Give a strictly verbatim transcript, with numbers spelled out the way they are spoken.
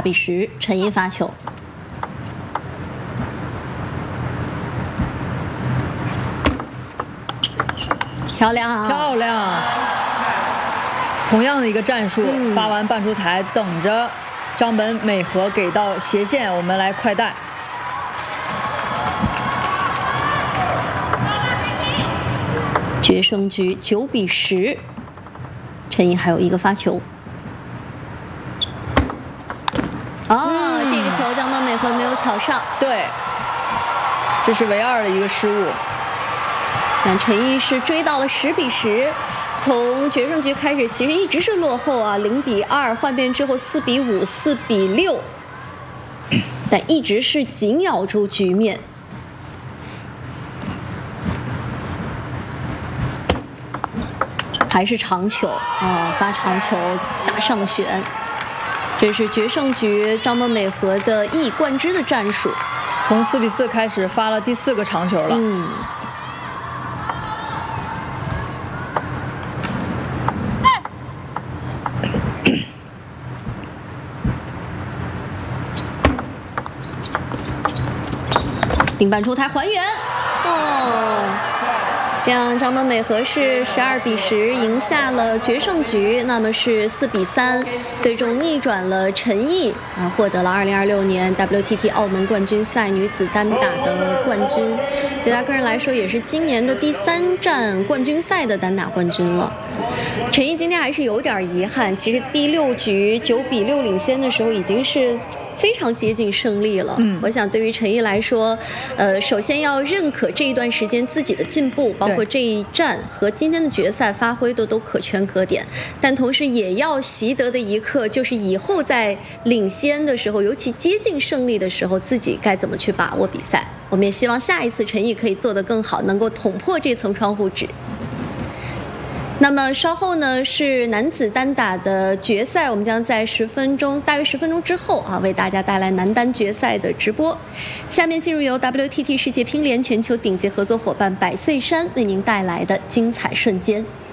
比十，陈一发球。漂亮， 漂亮！同样的一个战术， 嗯、 发完半出台，等着张本美和给到斜线，我们来快带。 决胜局九比十，陈一还有一个发球。哦，嗯、这个球张本美和没有挑上， 对，这是唯二的一个失误。 那陈一是追到了十比十，从决胜局开始其实一直是落后啊，零比二，换边之后四比五、四比六，但一直是紧咬住局面。还是长球啊，发长球打上旋，这是决胜局张本美和的一以贯之的战术。 从四比四开始发了第四个长球了。 嗯。顶板出台还原，哦，这样张本美和是十二比十赢下了决胜局，那么是四比三，最终逆转了陈毅啊，获得了二零二六年 W T T 澳门冠军赛女子单打的冠军，对他个人来说也是今年的第三站冠军赛的单打冠军了。陈毅今天还是有点遗憾，其实第六局九比六领先的时候已经是非常接近胜利了。嗯，我想对于陈毅来说，呃，首先要认可这一段时间自己的进步，包括这一战和今天的决赛发挥的都可圈可点，但同时也要习得的一课就是以后在领先的时候，尤其接近胜利的时候，自己该怎么去把握比赛。我们也希望下一次陈毅可以做得更好，能够捅破这层窗户纸。那么稍后呢是男子单打的决赛，我们将在十分钟大约十分钟之后啊为大家带来男单决赛的直播。下面进入由 W T T 世界乒联全球顶级合作伙伴百岁山为您带来的精彩瞬间。